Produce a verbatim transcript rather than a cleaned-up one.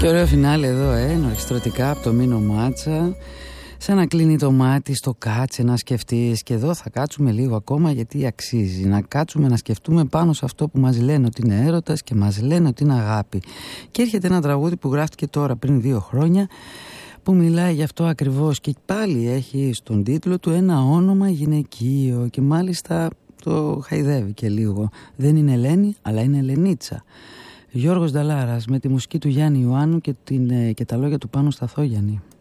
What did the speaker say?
Και ωραίο φινάλε εδώ, ε, νοριστρωτικά από το Μίνο Μάτσα. Σαν να κλείνει το μάτι στο κάτσε να σκεφτείς. Και εδώ θα κάτσουμε λίγο ακόμα, γιατί αξίζει να κάτσουμε να σκεφτούμε πάνω σε αυτό που μας λένε ότι είναι έρωτας και μας λένε ότι είναι αγάπη. Και έρχεται ένα τραγούδι που γράφτηκε τώρα πριν δύο χρόνια, που μιλάει γι' αυτό ακριβώς, και πάλι έχει στον τίτλο του ένα όνομα γυναικείο, και μάλιστα το χαϊδεύει και λίγο. Δεν είναι Ελένη, αλλά είναι Ελενίτσα. Γιώργος Νταλάρας με τη μουσική του Γιάννη Ιωάννου και, την, και τα λόγια του Πάνου Σταθόγιαννη.